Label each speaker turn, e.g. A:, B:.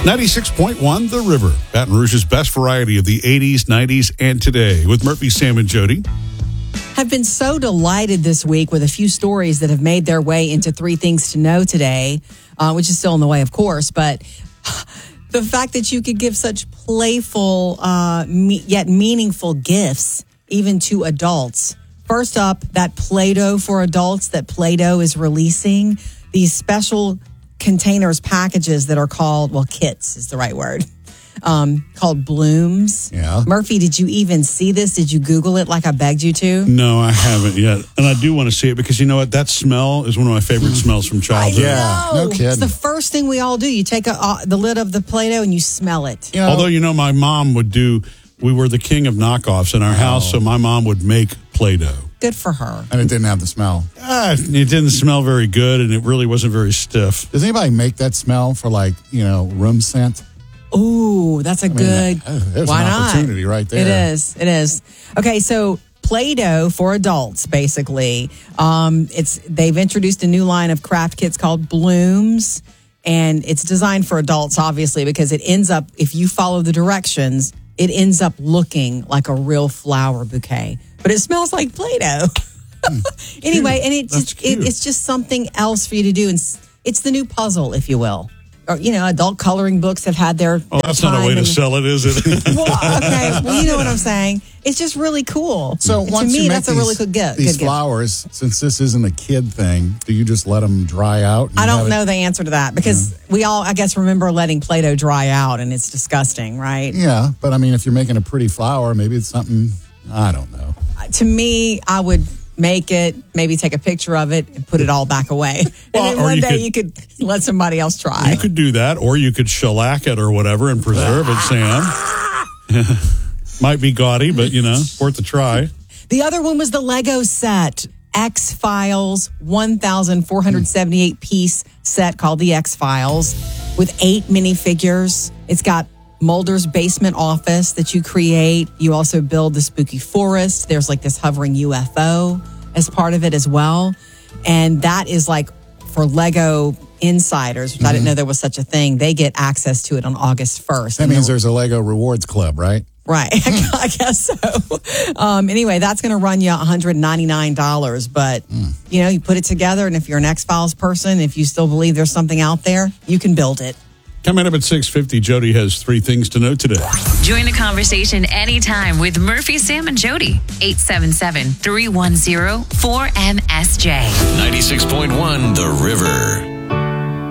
A: 96.1 The River, Baton Rouge's best variety of the 80s, 90s, and today with Murphy, Sam, and Jody.
B: I've been so delighted this week with a few stories that have made their way into Three Things to Know today, which is still on the way, of course. But the fact that you could give such playful yet meaningful gifts even to adults. First up, that Play-Doh for adults that Play-Doh is releasing. These special containers, packages that are called, well, kits is the right word, called Blooms.
C: Yeah.
B: Murphy, did you even see this? Did you Google it like I begged you to?
A: No, I haven't yet. And I do want to see it because you know what? That smell is one of my favorite smells from childhood.
C: Yeah, no kidding.
B: It's the first thing we all do. You take the lid of the Play-Doh and you smell it.
A: Although, my mom would we were the king of knockoffs in our house, so my mom would make Play-Doh.
B: Good for her.
C: And it didn't have the smell.
A: It didn't smell very good, and it really wasn't very stiff.
C: Does anybody make that smell for room scent?
B: Ooh, that's
C: There's
B: why
C: an
B: not?
C: opportunity right there.
B: It is. Okay, so Play-Doh for adults, basically. They've introduced a new line of craft kits called Blooms, and it's designed for adults, obviously, because it ends up, if you follow the directions, it ends up looking like a real flower bouquet. But it smells like Play-Doh. Anyway, and it's just something else for you to do. And it's the new puzzle, if you will. Or, adult coloring books have had their
A: that's
B: time.
A: not a way to sell it, is it?
B: Well, you know what I'm saying. It's just really cool.
C: So
B: to me, that's a really good gift.
C: These flowers, since this isn't a kid thing, do you just let them dry out?
B: I don't know the answer to that because we all, I guess, remember letting Play-Doh dry out, and it's disgusting, right?
C: Yeah, but I mean, if you're making a pretty flower, maybe it's something, I don't know.
B: To me, I would make it, maybe take a picture of it and put it all back away. And then one day you could let somebody else try.
A: You could do that, or you could shellac it or whatever and preserve it, Sam. Might be gaudy, but, worth a try.
B: The other one was the Lego set. X-Files, 1,478-piece set called the X-Files with 8 minifigures. It's got Mulder's basement office that you create. You also build the spooky forest. There's this hovering UFO as part of it as well. And that is for Lego insiders, which I didn't know there was such a thing. They get access to it on August 1st.
C: That means there's a Lego Rewards Club, right?
B: Right. I guess so. Anyway, that's going to run you $199. But, you put it together. And if you're an X-Files person, if you still believe there's something out there, you can build it.
A: Coming up at 6:50, Jody has 3 things to know today.
D: Join the conversation anytime with Murphy, Sam, and Jody. 877-310-4MSJ.
E: 96.1 The River.